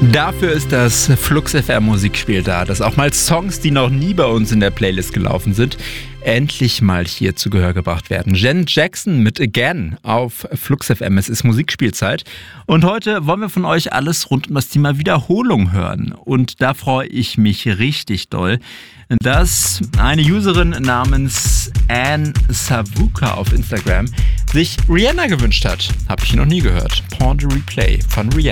Dafür ist das Flux FM Musikspiel da, dass auch mal Songs, die noch nie bei uns in der Playlist gelaufen sind, endlich mal hier zu Gehör gebracht werden. Janet Jackson mit Again auf Flux FM. Es ist Musikspielzeit und heute wollen wir von euch alles rund um das Thema Wiederholung hören. Und da freue ich mich richtig doll, dass eine Userin namens Anne Savuka auf Instagram sich Rihanna gewünscht hat. Hab ich noch nie gehört. Pond Replay von Rihanna.